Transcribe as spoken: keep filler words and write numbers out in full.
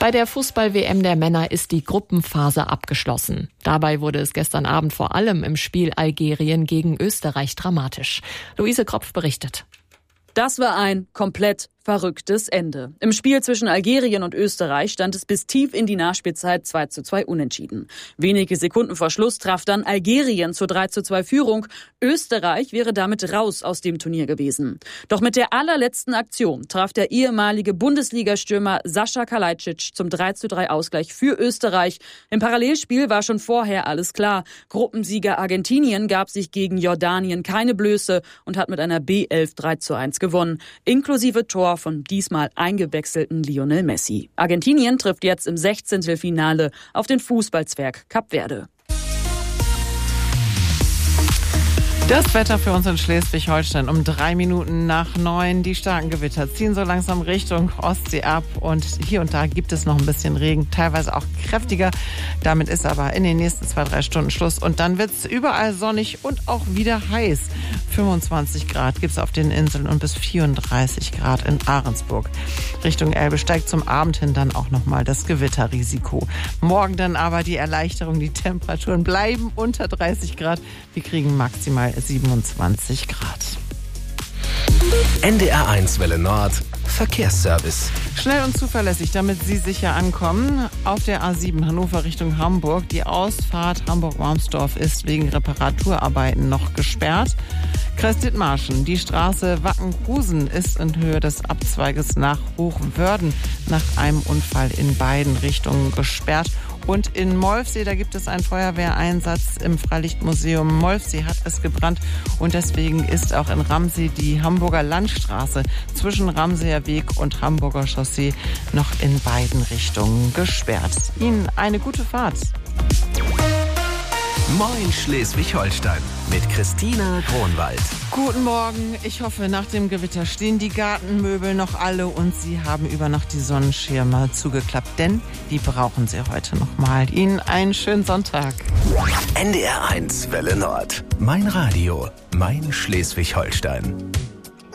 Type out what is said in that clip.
Bei der Fußball-W M der Männer ist die Gruppenphase abgeschlossen. Dabei wurde es gestern Abend vor allem im Spiel Algerien gegen Österreich dramatisch. Luise Kropf berichtet. Das war ein komplett verrücktes Ende. Im Spiel zwischen Algerien und Österreich stand es bis tief in die Nachspielzeit zwei zu zwei unentschieden. Wenige Sekunden vor Schluss traf dann Algerien zur drei zu zwei Führung. Österreich wäre damit raus aus dem Turnier gewesen. Doch mit der allerletzten Aktion traf der ehemalige Bundesligastürmer Sascha Kalajdzic zum drei zu drei Ausgleich für Österreich. Im Parallelspiel war schon vorher alles klar. Gruppensieger Argentinien gab sich gegen Jordanien keine Blöße und hat mit einer B elf drei zu eins gewonnen, inklusive Tor von diesmal eingewechselten Lionel Messi. Argentinien trifft jetzt im Sechzehntelfinale auf den Fußballzwerg Kap Verde. Das Wetter für uns in Schleswig-Holstein um drei Minuten nach neun. Die starken Gewitter ziehen so langsam Richtung Ostsee ab und hier und da gibt es noch ein bisschen Regen, teilweise auch kräftiger. Damit ist aber in den nächsten zwei, drei Stunden Schluss und dann wird es überall sonnig und auch wieder heiß. fünfundzwanzig Grad gibt es auf den Inseln und bis vierunddreißig Grad in Ahrensburg. Richtung Elbe steigt zum Abend hin dann auch nochmal das Gewitterrisiko. Morgen dann aber die Erleichterung, die Temperaturen bleiben unter dreißig Grad. Wir kriegen maximal siebenundzwanzig Grad. N D R eins Welle Nord Verkehrsservice. Schnell und zuverlässig, damit Sie sicher ankommen. Auf der A sieben Hannover Richtung Hamburg. Die Ausfahrt Hamburg-Warmsdorf ist wegen Reparaturarbeiten noch gesperrt. Kreis Dithmarschen. Die Straße Wacken-Krusen ist in Höhe des Abzweiges nach Hochwörden nach einem Unfall in beiden Richtungen gesperrt. Und in Molfsee, da gibt es einen Feuerwehreinsatz im Freilichtmuseum Molfsee, hat es gebrannt. Und deswegen ist auch in Ramsey die Hamburger Landstraße zwischen Ramseyer Weg und Hamburger Chaussee noch in beiden Richtungen gesperrt. Ihnen eine gute Fahrt. Moin Schleswig-Holstein mit Christina Kronwald. Guten Morgen. Ich hoffe, nach dem Gewitter stehen die Gartenmöbel noch alle und Sie haben über Nacht die Sonnenschirme zugeklappt, denn die brauchen Sie heute noch mal. Ihnen einen schönen Sonntag. N D R eins Welle Nord. Mein Radio, mein Schleswig-Holstein.